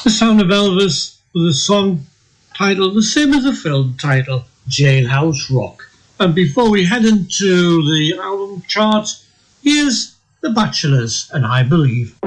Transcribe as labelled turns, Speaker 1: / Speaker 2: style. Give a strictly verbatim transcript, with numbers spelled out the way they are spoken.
Speaker 1: The Sound of Elvis with a song titled the same as the film title, Jailhouse Rock. And before we head into the album charts, here's The Bachelors and I Believe.